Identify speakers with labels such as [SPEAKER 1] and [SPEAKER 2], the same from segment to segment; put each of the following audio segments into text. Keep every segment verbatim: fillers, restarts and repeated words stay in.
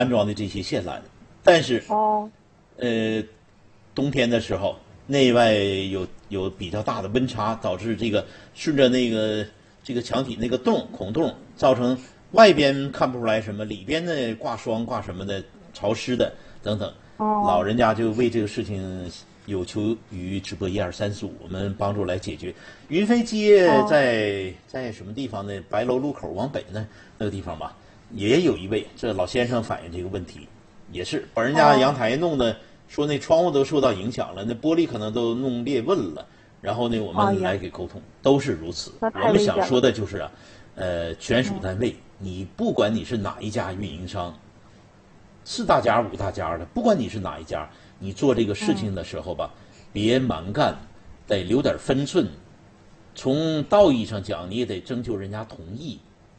[SPEAKER 1] 安装的这些线缆，但是
[SPEAKER 2] 哦，
[SPEAKER 1] 呃，冬天的时候，内外有有比较大的温差，导致这个顺着那个这个墙体那个洞孔洞，造成外边看不出来什么，里边呢挂霜挂什么的潮湿的等等。
[SPEAKER 2] 哦，
[SPEAKER 1] 老人家就为这个事情有求于直播一二三四五，我们帮助来解决。云飞街在在什么地方呢？白楼路口往北呢那个地方吧，也有一位这老先生反映这个问题，也是把人家阳台弄得说那窗户都受到影响了，那玻璃可能都弄裂纹了。然后呢，我们来给沟通，都是如此。我们想说的就是啊，呃，权属单位，你不管你是哪一家运营商，四大家五大家的，不管你是哪一家，你做这个事情的时候吧，别蛮干，得留点分寸。从道义上讲，你也得征求人家同意。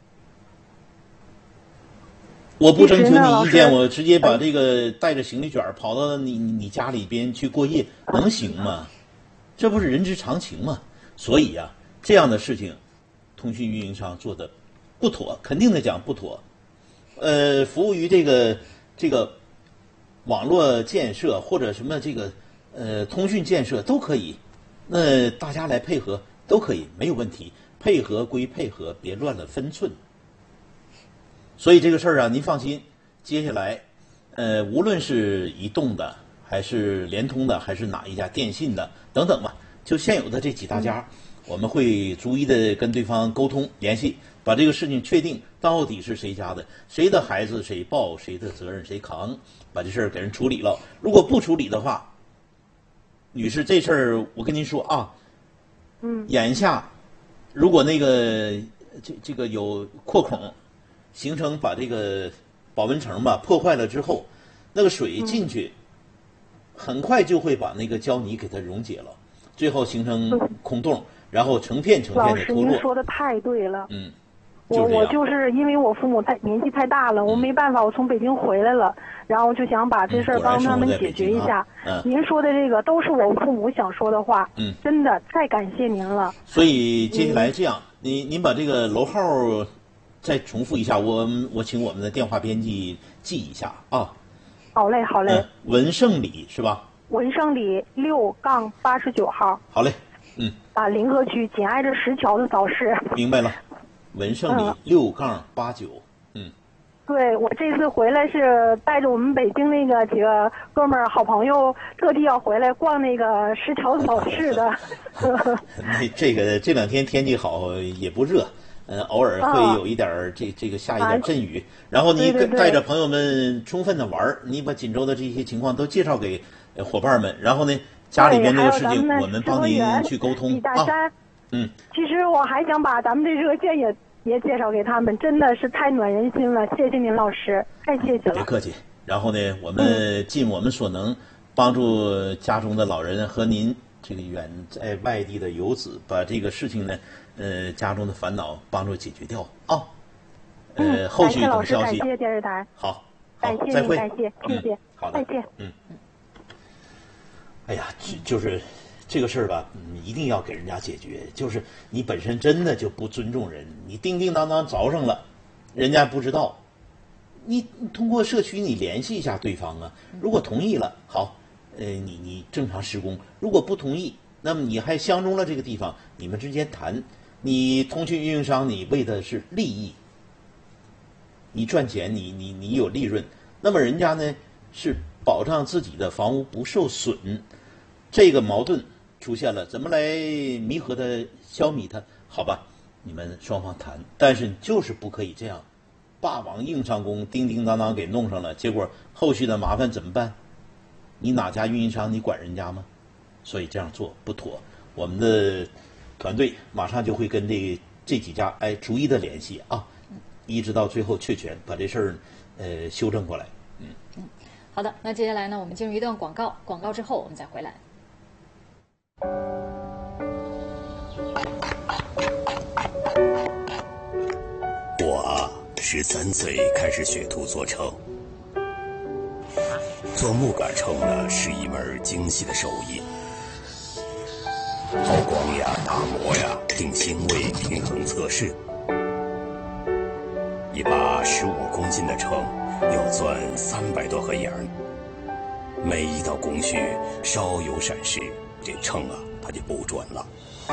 [SPEAKER 1] 我不征求你意见，我直接把这个带着行李卷跑到你你家里边去过夜，能行吗？这不是人之常情吗？所以呀、啊，这样的事情，通讯运营商做的不妥，肯定的讲不妥。呃，服务于这个这个网络建设或者什么这个呃通讯建设都可以，那大家来配合都可以，没有问题。配合归配合，别乱了分寸。所以这个事儿啊，您放心，接下来，呃，无论是移动的，还是联通的，还是哪一家电信的等等吧，就现有的这几大家，嗯、我们会逐一的跟对方沟通联系，把这个事情确定到底是谁家的，谁的孩子谁抱，谁的责任谁扛，把这事儿给人处理了。如果不处理的话，女士，这事儿我跟您说啊，
[SPEAKER 2] 嗯，
[SPEAKER 1] 眼下如果那个这这个有扩孔。形成把这个保温层吧破坏了之后，那个水进去，很快就会把那个胶泥给它溶解了，最后形成空洞，然后成片成片的脱落。
[SPEAKER 2] 老师，您说的太对了。
[SPEAKER 1] 嗯，
[SPEAKER 2] 我我就是因为我父母太年纪太大了，我没办法，我从北京回来了，然后就想把这事儿帮他们解决一下。
[SPEAKER 1] 嗯，
[SPEAKER 2] 您说的这个都是我父母想说的话。
[SPEAKER 1] 嗯，
[SPEAKER 2] 真的太感谢您了。
[SPEAKER 1] 所以接下来这样，您您把这个楼号再重复一下，我我请我们的电话编辑记一下啊。
[SPEAKER 2] 好嘞，好嘞。
[SPEAKER 1] 嗯、文胜里是吧？
[SPEAKER 2] 文胜里六杠八十九号。
[SPEAKER 1] 好嘞，嗯。
[SPEAKER 2] 啊，临河区紧挨着石桥的早市。
[SPEAKER 1] 明白了，文胜里六杠八九。嗯。
[SPEAKER 2] 对，我这次回来是带着我们北京那个几个哥们儿好朋友，特地要回来逛那个石桥早市的。
[SPEAKER 1] 那这个这两天天气好，也不热。呃，偶尔会有一点儿这这个下一点阵雨，然后你带着朋友们充分的玩儿，你把锦州的这些情况都介绍给伙伴们，然后呢，家里边这个事情我们帮您去沟通啊。嗯，
[SPEAKER 2] 其实我还想把咱们这热线也也介绍给他们，真的是太暖人心了，谢谢您老师，太谢谢了。
[SPEAKER 1] 别客气。然后呢，我们尽我们所能帮助家中的老人和您这个远在外地的游子，把这个事情呢。呃，家中的烦恼帮助解决掉啊。呃，后续等消息。
[SPEAKER 2] 感谢电视台。
[SPEAKER 1] 好，
[SPEAKER 2] 好，
[SPEAKER 1] 再会。
[SPEAKER 2] 感谢，谢谢。
[SPEAKER 1] 好的，
[SPEAKER 2] 再见。
[SPEAKER 1] 嗯。哎呀，就就是这个事儿吧，一定要给人家解决。就是你本身真的就不尊重人，你叮叮当当凿上了，人家不知道。你通过社区你联系一下对方啊，如果同意了，好，呃，你你正常施工；如果不同意，那么你还相中了这个地方，你们之间谈。你通讯运营商，你为的是利益，你赚钱，你你你有利润，那么人家呢是保障自己的房屋不受损，这个矛盾出现了，怎么来弥合它、消弭它？好吧，你们双方谈，但是就是不可以这样，霸王硬上弓，叮叮当当给弄上了，结果后续的麻烦怎么办？你哪家运营商你管人家吗？所以这样做不妥，我们的团队马上就会跟这这几家哎逐一的联系啊，一直到最后确权，把这事儿呃修正过来。嗯
[SPEAKER 3] 嗯，好的，那接下来呢，我们进入一段广告，广告之后我们再回来。
[SPEAKER 4] 我十三岁开始学徒做秤，做木杆秤呢是一门精细的手艺。抛光呀、打磨呀、定星位、平衡测试，一把十五公斤的秤要钻三百多个眼儿。每一道工序稍有闪失，这秤啊它就不准了。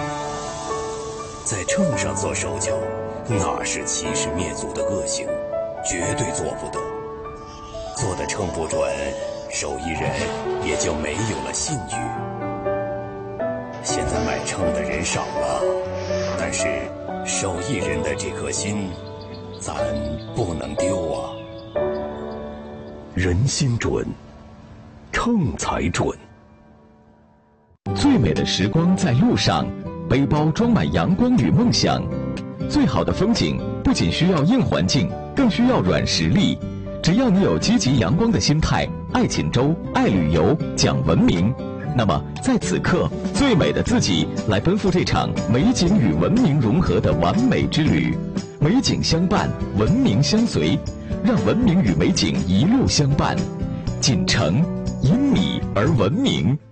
[SPEAKER 4] 在秤上做手脚，那是欺师灭祖的恶行，绝对做不得。做的秤不准，手艺人也就没有了信誉。现在买秤的人少了，但是手艺人的这颗心，咱不能丢啊。人心准，秤才准。
[SPEAKER 5] 最美的时光在路上，背包装满阳光与梦想。最好的风景不仅需要硬环境，更需要软实力。只要你有积极阳光的心态，爱锦州，爱旅游，讲文明，那么在此刻，最美的自己来奔赴这场美景与文明融合的完美之旅。美景相伴，文明相随，让文明与美景一路相伴。锦城因你而文明。